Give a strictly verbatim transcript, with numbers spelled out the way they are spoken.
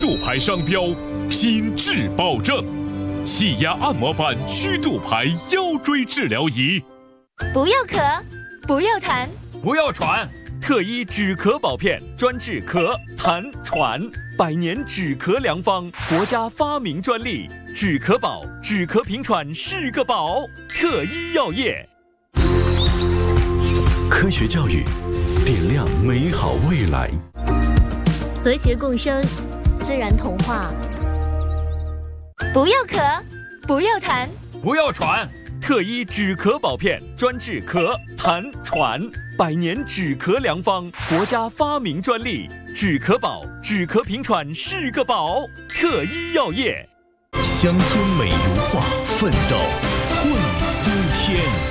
肚牌商标，品质保证。气压按摩板祛肚牌腰椎治疗仪。 不要咳，不要痰， 不要喘。特医止咳宝片，专治咳、痰、喘，百年止咳良方，国家发明专利。止咳宝，止咳平喘是个宝。特医药业。 科学教育，点亮美好未来。 和谐共生，自然童话。不要咳，不要痰， 不要喘。特医止咳宝片，专治咳、痰、喘，百年止咳良方，国家发明专利。止咳宝，止咳平喘是个宝。特医药业。 乡村美如画，奋斗会苏天。